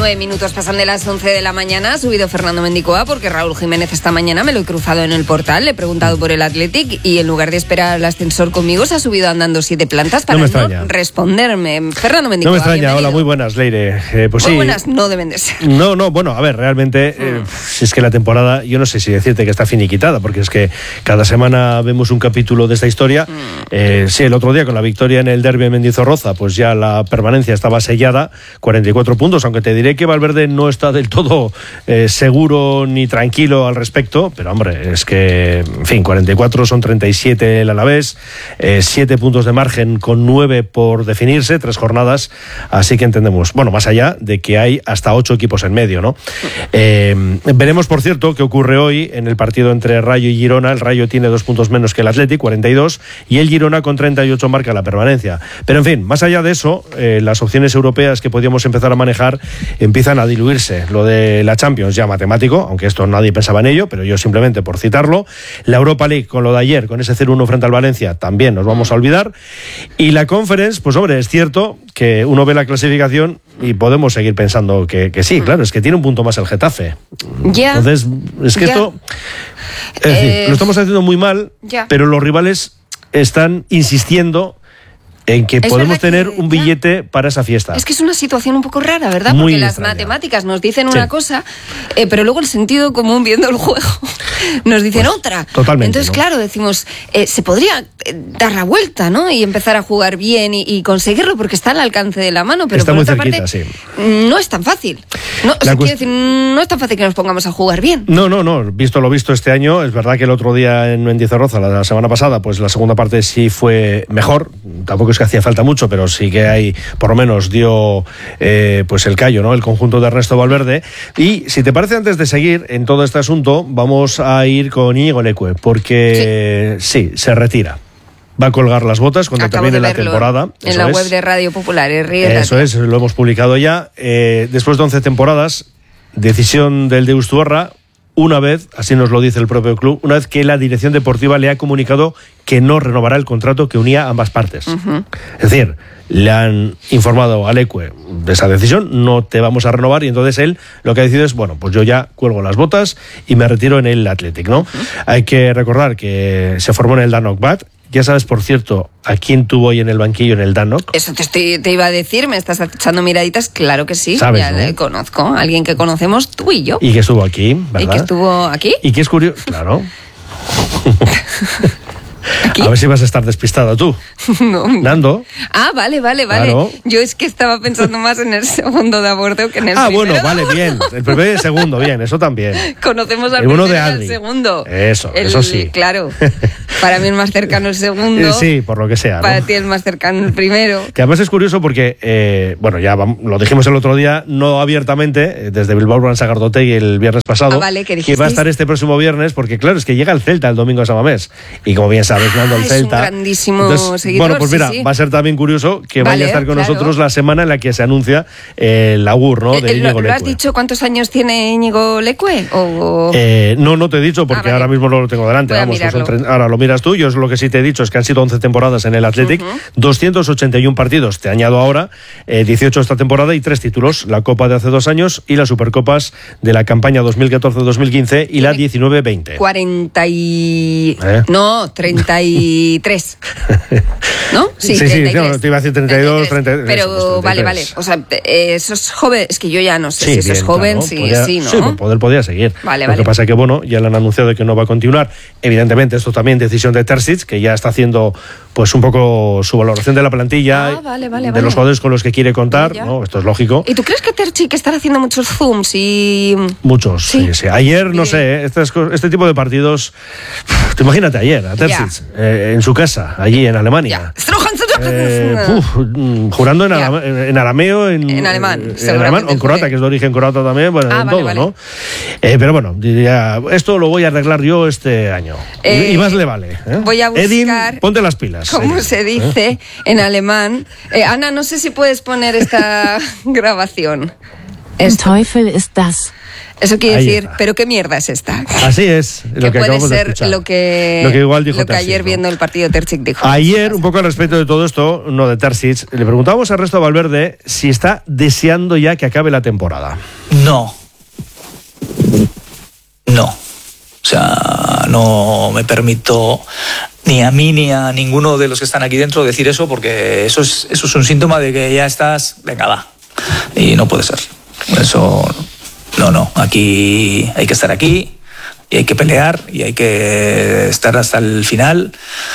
9 minutos pasan de las 11 de la mañana. Ha subido Fernando Mendicoa porque Raúl Jiménez esta mañana me lo he cruzado en el portal. Le he preguntado por el Athletic y en lugar de esperar al ascensor conmigo se ha subido andando 7 plantas para no responderme. Fernando Mendicoa, no me extraña. Hola, muy buenas, Leire. Pues muy buenas, no deben de ser. No, bueno, a ver, realmente es que la temporada, yo no sé si decirte que está finiquitada, porque es que cada semana vemos un capítulo de esta historia. Sí, el otro día con la victoria en el derbi en Mendizorroza, pues ya la permanencia estaba sellada, 44 puntos, aunque te diré que Valverde no está del todo seguro ni tranquilo al respecto, pero hombre, es que, en fin, 44 son 37 el Alavés, 7 puntos de margen con 9 por definirse, 3 jornadas, así que entendemos, bueno, más allá de que hay hasta 8 equipos en medio, ¿no? Veremos, por cierto, qué ocurre hoy en el partido entre Rayo y Girona. El Rayo tiene 2 puntos menos que el Athletic, 42, y el Girona con 38 marca la permanencia. Pero en fin, más allá de eso, las opciones europeas que podíamos empezar a manejar empiezan a diluirse. Lo de la Champions ya matemático, aunque esto nadie pensaba en ello, pero yo simplemente por citarlo. La Europa League con lo de ayer, con ese 0-1 frente al Valencia, también nos vamos a olvidar. Y la Conference, pues hombre, es cierto que uno ve la clasificación y podemos seguir pensando que sí, claro, es que tiene un punto más el Getafe. Entonces, es que esto, es decir, lo estamos haciendo muy mal, pero los rivales están insistiendo en que podemos tener un billete para esa fiesta. Es que es una situación un poco rara, ¿verdad? Muy porque extraña. Las matemáticas nos dicen una cosa, pero luego el sentido común viendo el juego nos dicen pues, otra. Totalmente. Entonces, claro, decimos, se podría dar la vuelta, ¿no? Y empezar a jugar bien y conseguirlo porque está al alcance de la mano, pero está por muy otra cerquita, parte, sí. No es tan fácil. No, quiero decir, no es tan fácil que nos pongamos a jugar bien. No. Visto lo visto este año, es verdad que el otro día en Mendizorroza, la semana pasada, pues la segunda parte sí fue mejor. Tampoco es que hacía falta mucho, pero sí que hay, por lo menos dio pues el callo, ¿no? El conjunto de Ernesto Valverde. Y si te parece, antes de seguir en todo este asunto, vamos a ir con Íñigo Leque, porque sí, se retira. Va a colgar las botas cuando termine la temporada. En la web de Radio Popular. Eso es, lo hemos publicado ya. Después de 11 temporadas, decisión del Deustuarra, una vez, así nos lo dice el propio club, una vez que la dirección deportiva le ha comunicado que no renovará el contrato que unía a ambas partes. Es decir, le han informado a Leque de esa decisión, no te vamos a renovar, y entonces él lo que ha decidido es, bueno, pues yo ya cuelgo las botas y me retiro en el Athletic, ¿no? Hay que recordar que se formó en el Danock Bad. Ya sabes, por cierto, a quién tuvo hoy en el banquillo en el Danock. Eso te iba a decir, me estás echando miraditas, claro que sí. ¿Sabes, ya no? Le conozco, alguien que conocemos tú y yo. Y que estuvo aquí, ¿verdad? Y que estuvo aquí. Y que es curioso, claro. ¿Aquí? A ver si vas a estar despistada tú. No. Nando. Ah, vale. Claro. Yo es que estaba pensando más en el segundo de abordo que en el primero. Bueno, vale, bien. El primero y el segundo, bien, eso también. Conocemos al el primero de y al Adri. segundo. Eso sí. Claro. Para mí es más cercano el segundo. Sí, por lo que sea, ¿no? Para ti es más cercano el primero. Que además es curioso porque, bueno, ya lo dijimos el otro día, no abiertamente, desde Bilbao Gran Sagardotegui el viernes pasado, vale, que va a estar este próximo viernes, porque claro, es que llega el Celta el domingo a San Mamés. Y como bien sabes, Nando, el Celta. Es un grandísimo seguidor. Bueno, pues mira, sí. Va a ser también curioso que vaya a estar con nosotros la semana en la que se anuncia el augur, ¿no? De Íñigo Leque. ¿Lo has dicho cuántos años tiene Íñigo Leque? No te he dicho porque ahora mismo no lo tengo delante. Vamos, pues ahora lo miras tú. Yo lo que sí te he dicho es que han sido 11 temporadas en el Athletic, 281 partidos. Te añado ahora 18 esta temporada y 3 títulos: la Copa de hace 2 años y las Supercopas de la campaña 2014-2015 y la 19-20. 33. ¿No? Sí, no, te iba a decir 32, 33. Pero 33. Vale. O sea, esos jóvenes, es que yo ya no sé si eso es joven, claro, sí, ¿no? Sí, por poder podía seguir. Vale. Lo que pasa es que, bueno, ya le han anunciado que no va a continuar. Evidentemente, esto también decisión de Terzic, que ya está haciendo pues un poco su valoración de la plantilla, de los jugadores con los que quiere contar, ¿no? Esto es lógico. ¿Y tú crees que Terzic está haciendo muchos zooms y...? Muchos, sí. Ayer, no sé, este tipo de partidos, tú imagínate ayer, a Terzic, en su casa, allí en Alemania. Jurando en arameo, en alemán, o en croata, que es de origen croata también, bueno, en todo, ¿no? Pero bueno, diría, esto lo voy a arreglar yo este año. Y más le vale. Voy a buscar... Edin, ponte las pilas. ¿Cómo se dice en alemán? Ana, no sé si puedes poner esta grabación. Teufel ist das? Eso quiere decir, ¿pero qué mierda es esta? Así es, lo que acabamos de escuchar. Lo que igual dijo Terzic, ayer viendo el partido Terzic dijo. Ayer, un poco al respecto de todo esto, no de Terzic, le preguntábamos a Ernesto Valverde si está deseando ya que acabe la temporada. No. O sea, no me permito ni a mí ni a ninguno de los que están aquí dentro decir eso, porque eso es un síntoma de que ya estás, venga, va. Y no puede ser. Eso... No, aquí hay que estar aquí y hay que pelear y hay que estar hasta el final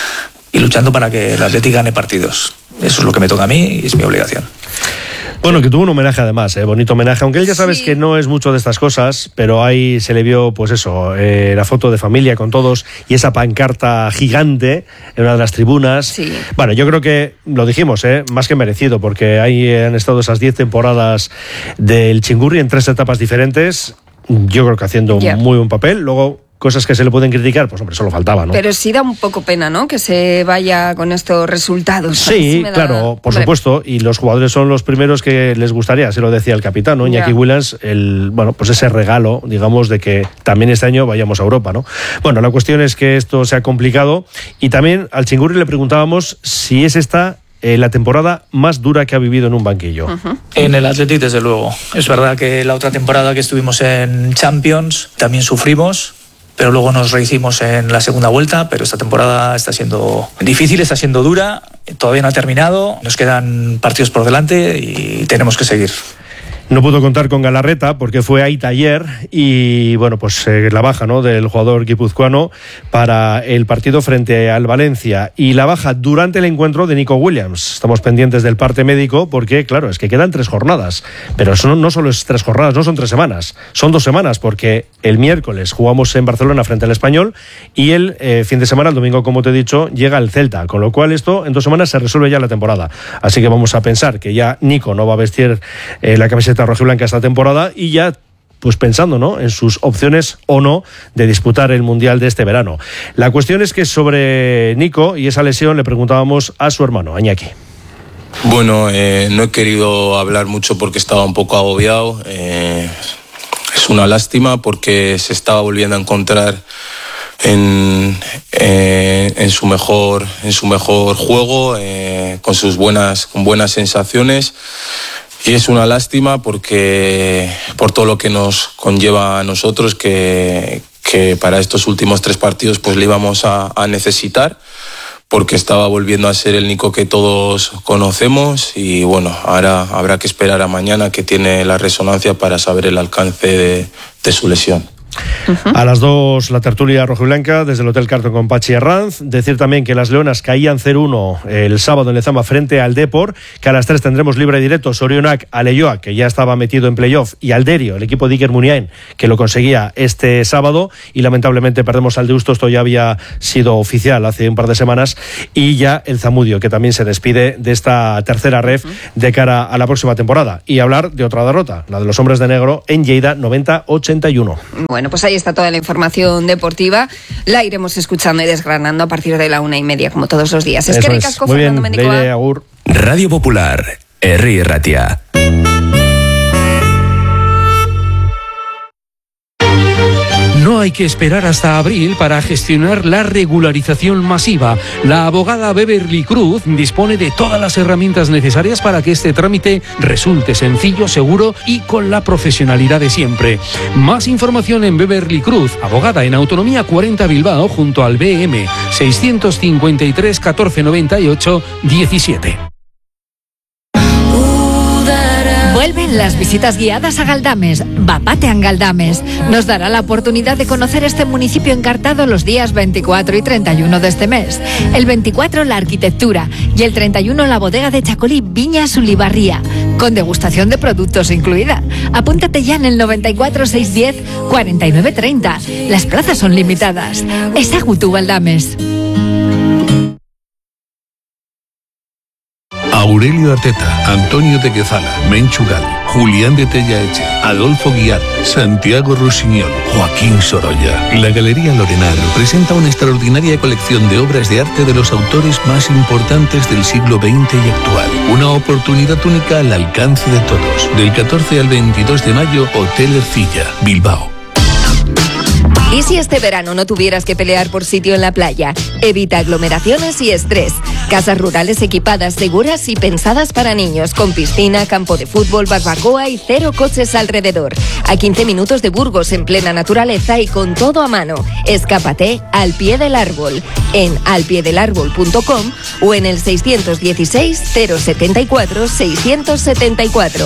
y luchando para que el Athletic gane partidos. Eso es lo que me toca a mí y es mi obligación. Bueno, que tuvo un homenaje además, bonito homenaje, aunque él ya sabes que no es mucho de estas cosas, pero ahí se le vio, pues eso, la foto de familia con todos y esa pancarta gigante en una de las tribunas. Sí. Bueno, yo creo que, lo dijimos, más que merecido, porque ahí han estado esas 10 temporadas del Chingurri en 3 etapas diferentes, yo creo que haciendo un muy buen papel. Luego, cosas que se le pueden criticar, pues hombre, solo faltaba, ¿no? Pero sí da un poco pena, ¿no? Que se vaya con estos resultados. Sí, claro, por supuesto, y los jugadores son los primeros que les gustaría, así lo decía el capitán, ¿no? Iñaki Williams, pues ese regalo, digamos, de que también este año vayamos a Europa, ¿no? Bueno, la cuestión es que esto se ha complicado y también al Chingurri le preguntábamos si es esta la temporada más dura que ha vivido en un banquillo. En el Athletic, desde luego. Es verdad que la otra temporada que estuvimos en Champions también sufrimos, pero luego nos rehicimos en la segunda vuelta, pero esta temporada está siendo difícil, está siendo dura, todavía no ha terminado, nos quedan partidos por delante y tenemos que seguir. No pudo contar con Galarreta porque fue ahí ayer y bueno, pues la baja, ¿no?, del jugador guipuzcoano para el partido frente al Valencia y la baja durante el encuentro de Nico Williams. Estamos pendientes del parte médico porque, claro, es que quedan 3 jornadas, pero eso no solo es 3 jornadas, no son 3 semanas, son 2 semanas porque el miércoles jugamos en Barcelona frente al Español y el fin de semana, el domingo, como te he dicho, llega el Celta, con lo cual esto en 2 semanas se resuelve ya la temporada. Así que vamos a pensar que ya Nico no va a vestir la camiseta rojiblanca esta temporada y ya pues pensando, ¿no?, en sus opciones o no de disputar el Mundial de este verano. La cuestión es que sobre Nico y esa lesión le preguntábamos a su hermano, Iñaki. Bueno, no he querido hablar mucho porque estaba un poco agobiado. Es una lástima porque se estaba volviendo a encontrar en su mejor juego, con sus buenas sensaciones. Y es una lástima porque por todo lo que nos conlleva a nosotros, que para estos últimos 3 partidos pues le íbamos a necesitar, porque estaba volviendo a ser el Nico que todos conocemos y bueno, ahora habrá que esperar a mañana que tiene la resonancia para saber el alcance de su lesión. A las 2 la tertulia rojiblanca desde el Hotel Carton con Pachi Herranz. Decir también que las Leonas caían 0-1 el sábado en Lezama frente al Depor, que a las 3 tendremos libre directo Sorionak a Leioa, que ya estaba metido en playoff, y Alderio, el equipo de Iker Muniain, que lo conseguía este sábado, y lamentablemente perdemos al Deusto. Esto ya había sido oficial hace un par de semanas, y ya el Zamudio, que también se despide de esta tercera ref de cara a la próxima temporada. Y hablar de otra derrota, la de los hombres de negro en Lleida, 90-81. Bueno, pues ahí está toda la información deportiva. La iremos escuchando y desgranando a partir de la 1:30, como todos los días. Es que ricasco, Fernando Mendicoa. Radio Popular, Herri y Ratia. No hay que esperar hasta abril para gestionar la regularización masiva. La abogada Beverly Cruz dispone de todas las herramientas necesarias para que este trámite resulte sencillo, seguro y con la profesionalidad de siempre. Más información en Beverly Cruz, abogada en Autonomía 40 Bilbao, junto al BM 653 1498 17. Vuelven las visitas guiadas a Galdames. Bapatean Galdames. Nos dará la oportunidad de conocer este municipio encartado los días 24 y 31 de este mes. El 24 la arquitectura y el 31 la bodega de Chacolí Viñas Ulibarría, con degustación de productos incluida. Apúntate ya en el 94 610 49 30. Las plazas son limitadas. Ezagutu Galdames. Aurelio Arteta, Antonio de Quezala, Menchu Gali, Julián de Tellaeche, Adolfo Guiar, Santiago Rusiñol, Joaquín Sorolla. La Galería Lorenar presenta una extraordinaria colección de obras de arte de los autores más importantes del siglo XX y actual. Una oportunidad única al alcance de todos. Del 14 al 22 de mayo, Hotel Ercilla, Bilbao. ¿Y si este verano no tuvieras que pelear por sitio en la playa? Evita aglomeraciones y estrés. Casas rurales equipadas, seguras y pensadas para niños, con piscina, campo de fútbol, barbacoa y 0 coches alrededor. A 15 minutos de Burgos, en plena naturaleza y con todo a mano. Escápate al pie del árbol, en alpiedelarbol.com o en el 616 074 674.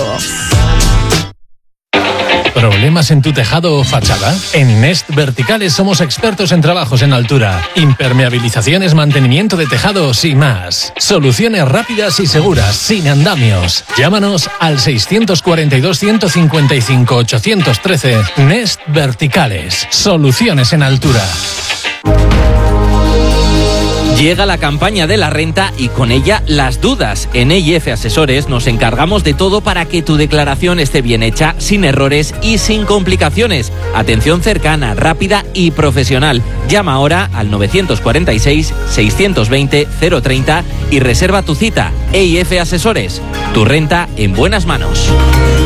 ¿Problemas en tu tejado o fachada? En Nest Verticales somos expertos en trabajos en altura, impermeabilizaciones, mantenimiento de tejados y más. Soluciones rápidas y seguras, sin andamios. Llámanos al 642 155 813. Nest Verticales. Soluciones en altura. Llega la campaña de la renta y con ella las dudas. En EIF Asesores nos encargamos de todo para que tu declaración esté bien hecha, sin errores y sin complicaciones. Atención cercana, rápida y profesional. Llama ahora al 946 620 030 y reserva tu cita. EIF Asesores, tu renta en buenas manos.